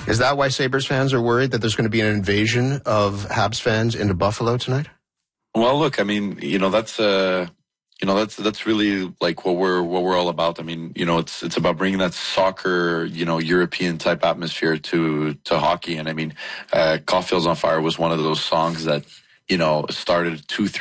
Is that why Sabres fans are worried that there's going to be an invasion of Habs fans into Buffalo tonight? Well, look, I mean, that's really like what we're all about. I mean, it's about bringing that soccer, European type atmosphere to hockey. And I mean, Caulfield's on Fire was one of those songs that, started 2-3